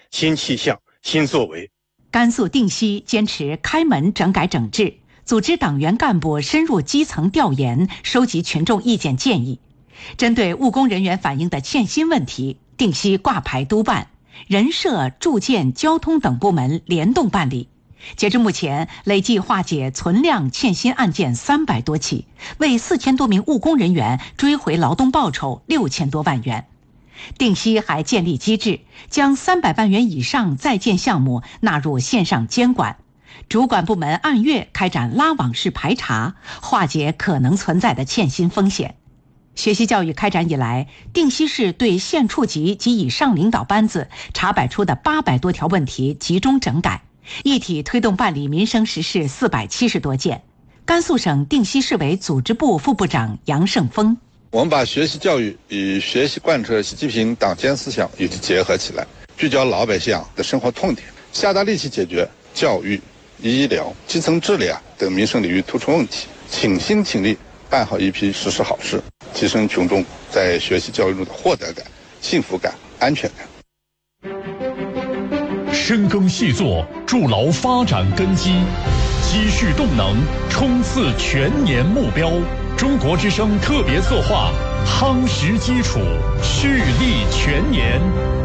新气象、新作为。 甘肃定西坚持开门整改整治，组织党员干部深入基层调研，收集群众意见建议。针对务工人员反映的欠薪问题，定西挂牌督办，人社、住建、交通等部门联动办理。截至目前，累计化解存量欠薪案件300多起，为4000多名务工人员追回劳动报酬6000多万元。定西还建立机制，将300万元以上在建项目纳入线上监管，主管部门按月开展拉网式排查，化解可能存在的欠薪风险。学习教育开展以来，定西市对县处级及以上领导班子查摆出的800多条问题集中整改，一体推动办理民生实事470多件。甘肃省定西市委组织部副部长杨胜峰： 我们把学习教育与学习贯彻习近平党监思想与其结合起来，聚焦老百姓的生活痛点，下大力气解决教育、医疗、基层治理等民生领域突出问题，倾心倾力办好一批实事好事，提升群众在学习教育中的获得感、幸福感、安全感。 深耕细作，筑牢发展根基，积蓄动能，冲刺全年目标。中国之声特别策划，夯实基础，蓄力全年。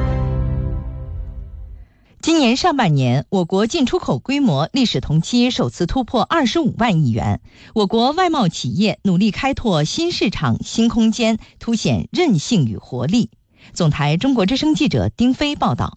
今年上半年，我国进出口规模历史同期首次突破25万亿元。我国外贸企业努力开拓新市场、新空间，凸显韧性与活力。总台中国之声记者丁飞报道。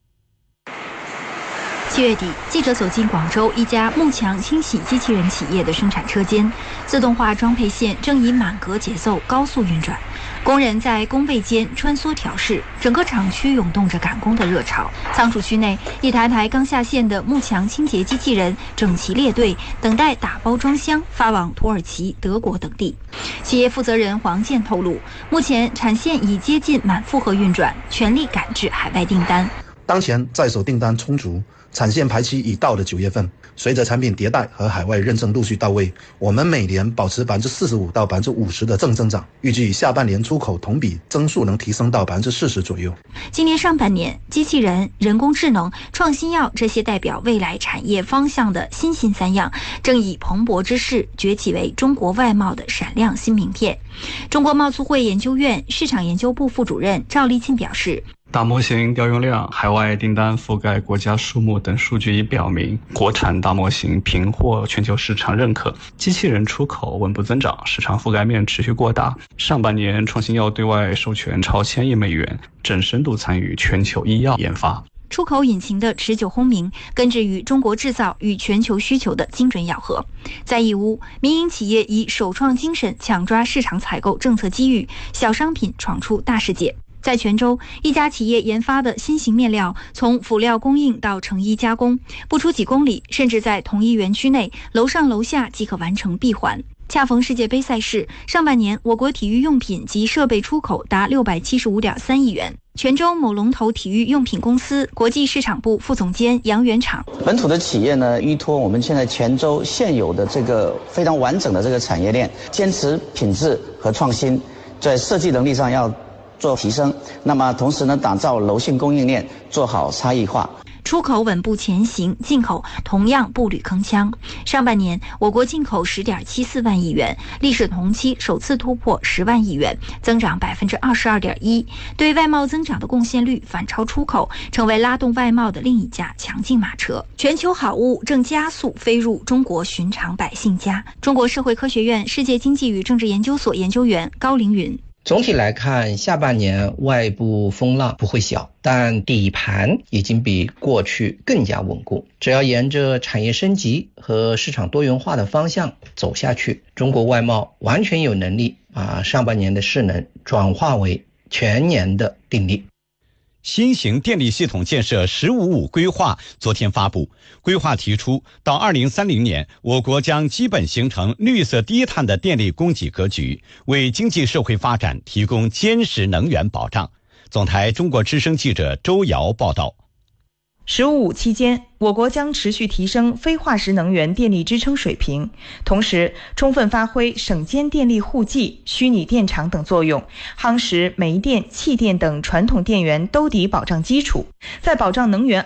7月底，记者走进广州一家幕墙清洗机器人企业的生产车间，自动化装配线正以满格节奏高速运转，工人在工位间穿梭调试，整个厂区涌动着赶工的热潮。仓储区内，一台台刚下线的幕墙清洁机器人整齐列队，等待打包装箱发往土耳其、德国等地。企业负责人黄健透露，目前产线已接近满负荷运转，全力赶制海外订单。 当前在手订单充足，产线排期已到了9月份。随着产品迭代和海外认证陆续到位，我们每年保持45%到50%的正增长，预计下半年出口同比增速能提升到40%左右。 今年上半年，机器人、人工智能、创新药这些代表未来产业方向的新兴3样，正以蓬勃之势崛起为中国外贸的闪亮新名片。中国贸促会研究院市场研究部副主任赵立庆表示， 大模型调用量、海外订单覆盖国家数目等数据已表明，国产大模型频获全球市场认可，机器人出口稳步增长，市场覆盖面持续扩大。上半年，创新药对外授权超1000亿美元，正深度参与全球医药研发。 出口引擎的持久轰鸣，根植于中国制造与全球需求的精准咬合。在义乌，民营企业以首创精神抢抓市场采购政策机遇，小商品闯出大世界。在泉州，一家企业研发的新型面料，从辅料供应到成衣加工，不出几公里，甚至在同一园区内，楼上楼下即可完成闭环。恰逢世界杯赛事，上半年我国体育用品及设备出口达675.3亿元。泉州某龙头体育用品公司国际市场部副总监杨元厂： 本土的企业呢，依托我们现在泉州现有的这个非常完整的这个产业链，坚持品质和创新，在设计能力上要做提升，那么同时呢，打造柔性供应链，做好差异化。 出口稳步前行，进口同样步履铿锵。上半年，我国进口10.74万亿元，历史同期首次突破10万亿元，增长22.1%，对外贸增长的贡献率反超出口，成为拉动外贸的另一架强劲马车。全球好物正加速飞入中国寻常百姓家。中国社会科学院世界经济与政治研究所研究员高凌云： 总体来看，下半年外部风浪不会小，但底盘已经比过去更加稳固。只要沿着产业升级和市场多元化的方向走下去，中国外贸完全有能力把上半年的势能转化为全年的定力。 新型电力系统建设“15+5”规划昨天发布，规划提出，到2030年，我国将基本形成绿色低碳的电力供给格局，为经济社会发展提供坚实能源保障。总台中国之声记者周瑶报道。 “15+5”期间，我国将持续提升非化石能源电力支撑水平，同时充分发挥省间电力互济、虚拟电厂等作用，夯实煤电、气电等传统电源兜底保障基础，在保障能源